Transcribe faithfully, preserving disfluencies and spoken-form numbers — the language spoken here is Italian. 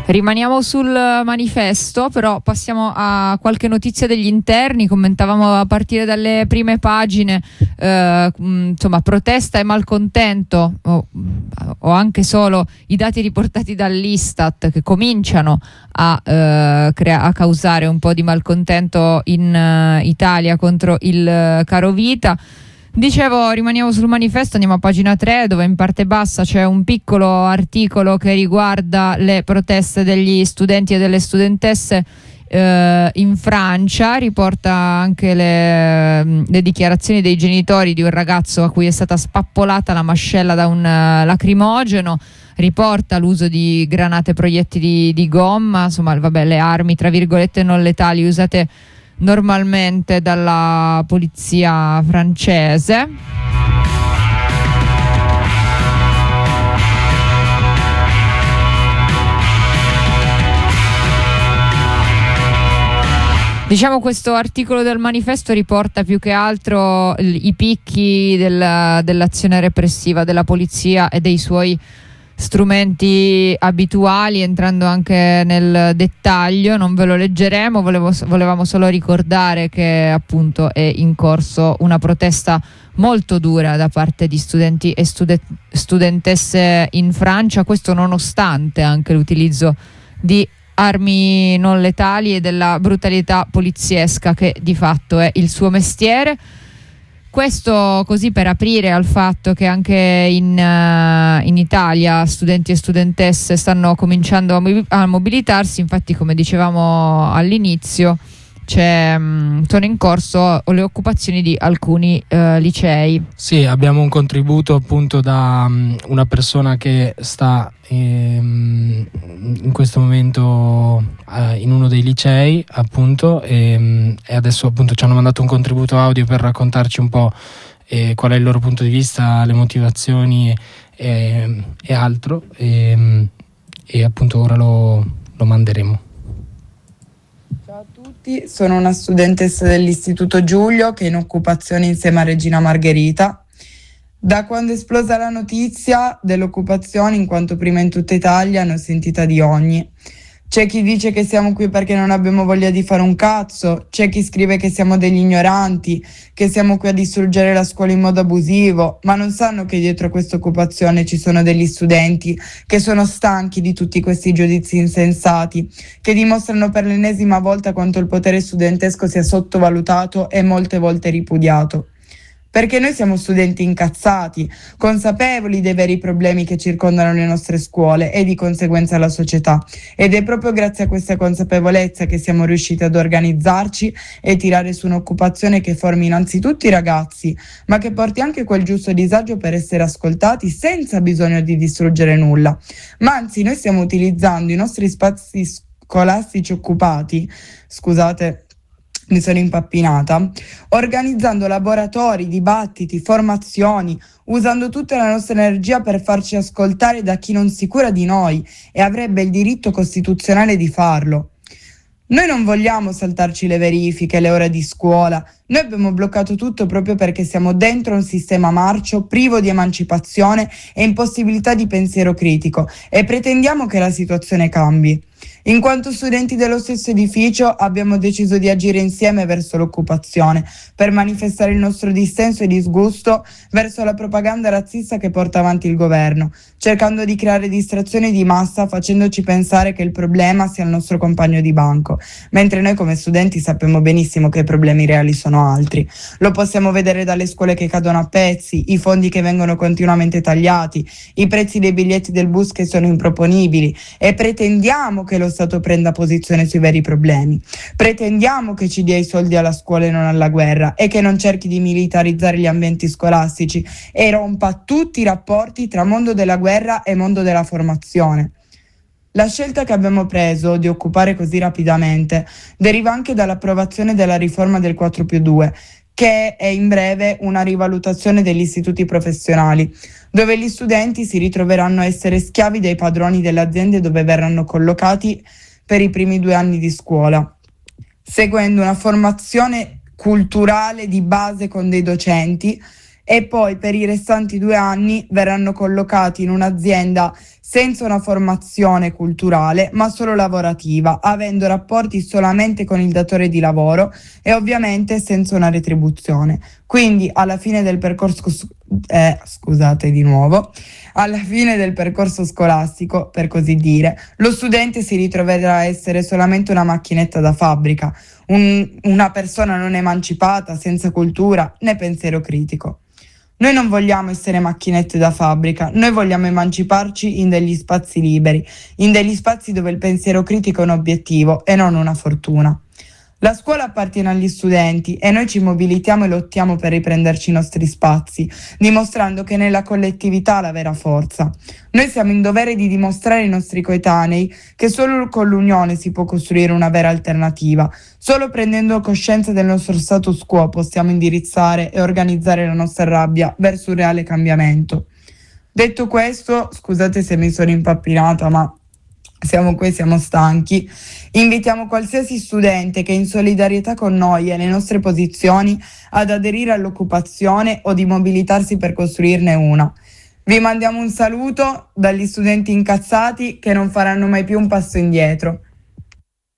Rimaniamo sul manifesto, però passiamo a qualche notizia degli interni. Commentavamo a partire dalle prime pagine, eh, insomma, protesta e malcontento, o, o anche solo i dati riportati dall'Istat che cominciano a, eh, crea- a causare un po' di malcontento in uh, Italia contro il uh, caro vita. Dicevo, rimaniamo sul manifesto, andiamo a pagina tre, dove in parte bassa c'è un piccolo articolo che riguarda le proteste degli studenti e delle studentesse eh, in Francia. Riporta anche le, le dichiarazioni dei genitori di un ragazzo a cui è stata spappolata la mascella da un uh, lacrimogeno. Riporta l'uso di granate proiettili di gomma, insomma, vabbè, le armi tra virgolette non letali usate normalmente dalla polizia francese. Diciamo, questo articolo del manifesto riporta più che altro i picchi del, dell'azione repressiva della polizia e dei suoi strumenti abituali, entrando anche nel dettaglio. Non ve lo leggeremo, volevo, volevamo solo ricordare che appunto è in corso una protesta molto dura da parte di studenti e stude- studentesse in Francia, questo nonostante anche l'utilizzo di armi non letali e della brutalità poliziesca che di fatto è il suo mestiere. Questo così per aprire al fatto che anche in, uh, in Italia studenti e studentesse stanno cominciando a, mo- a mobilitarsi. Infatti, come dicevamo all'inizio, c'è, mh, sono in corso le occupazioni di alcuni uh, licei. Sì, abbiamo un contributo appunto da um, una persona che sta ehm, in questo momento uh, in uno dei licei appunto e, e adesso appunto ci hanno mandato un contributo audio per raccontarci un po' eh, qual è il loro punto di vista, le motivazioni e, e altro e, e appunto ora lo, lo manderemo. Ciao a tutti, sono una studentessa dell'Istituto Giulio che è in occupazione insieme a Regina Margherita. Da quando è esplosa la notizia dell'occupazione, in quanto prima in tutta Italia, ne ho sentita di ogni. C'è chi dice che siamo qui perché non abbiamo voglia di fare un cazzo, c'è chi scrive che siamo degli ignoranti, che siamo qui a distruggere la scuola in modo abusivo, ma non sanno che dietro questa occupazione ci sono degli studenti che sono stanchi di tutti questi giudizi insensati, che dimostrano per l'ennesima volta quanto il potere studentesco sia sottovalutato e molte volte ripudiato. Perché noi siamo studenti incazzati, consapevoli dei veri problemi che circondano le nostre scuole e di conseguenza la società. Ed è proprio grazie a questa consapevolezza che siamo riusciti ad organizzarci e tirare su un'occupazione che formi innanzitutto i ragazzi, ma che porti anche quel giusto disagio per essere ascoltati senza bisogno di distruggere nulla. Ma anzi, noi stiamo utilizzando i nostri spazi scolastici occupati, scusate, mi sono impappinata, organizzando laboratori, dibattiti, formazioni, usando tutta la nostra energia per farci ascoltare da chi non si cura di noi e avrebbe il diritto costituzionale di farlo. Noi non vogliamo saltarci le verifiche, le ore di scuola, noi abbiamo bloccato tutto proprio perché siamo dentro un sistema marcio, privo di emancipazione e impossibilità di pensiero critico e pretendiamo che la situazione cambi. In quanto studenti dello stesso edificio abbiamo deciso di agire insieme verso l'occupazione per manifestare il nostro dissenso e disgusto verso la propaganda razzista che porta avanti il governo, cercando di creare distrazioni di massa facendoci pensare che il problema sia il nostro compagno di banco, mentre noi come studenti sappiamo benissimo che i problemi reali sono altri. Lo possiamo vedere dalle scuole che cadono a pezzi, i fondi che vengono continuamente tagliati, i prezzi dei biglietti del bus che sono improponibili e pretendiamo che lo Stato prenda posizione sui veri problemi. Pretendiamo che ci dia i soldi alla scuola e non alla guerra e che non cerchi di militarizzare gli ambienti scolastici e rompa tutti i rapporti tra mondo della guerra e mondo della formazione. La scelta che abbiamo preso di occupare così rapidamente deriva anche dall'approvazione della riforma del quattro più due, che è in breve una rivalutazione degli istituti professionali, dove gli studenti si ritroveranno a essere schiavi dei padroni delle aziende dove verranno collocati per i primi due anni di scuola, seguendo una formazione culturale di base con dei docenti e poi per i restanti due anni verranno collocati in un'azienda senza una formazione culturale, ma solo lavorativa, avendo rapporti solamente con il datore di lavoro e ovviamente senza una retribuzione. Quindi alla fine del percorso eh, scusate di nuovo, alla fine del percorso scolastico, per così dire, lo studente si ritroverà a essere solamente una macchinetta da fabbrica, un, una persona non emancipata, senza cultura né pensiero critico. Noi non vogliamo essere macchinette da fabbrica, noi vogliamo emanciparci in degli spazi liberi, in degli spazi dove il pensiero critico è un obiettivo e non una fortuna. La scuola appartiene agli studenti e noi ci mobilitiamo e lottiamo per riprenderci i nostri spazi, dimostrando che nella collettività ha la vera forza. Noi siamo in dovere di dimostrare ai nostri coetanei che solo con l'unione si può costruire una vera alternativa. Solo prendendo coscienza del nostro status quo possiamo indirizzare e organizzare la nostra rabbia verso un reale cambiamento. Detto questo, scusate se mi sono impappinata, ma siamo qui, siamo stanchi. Invitiamo qualsiasi studente che è in solidarietà con noi e le nostre posizioni ad aderire all'occupazione o di mobilitarsi per costruirne una. Vi mandiamo un saluto dagli studenti incazzati che non faranno mai più un passo indietro.